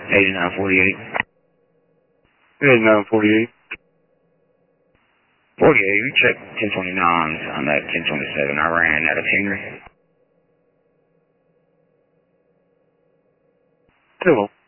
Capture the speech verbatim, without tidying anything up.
eighty-nine forty-eight. eighty-nine forty-eight. forty-eight, you check ten twenty-nines on that ten twenty-seven. I ran out of Henry. Hello.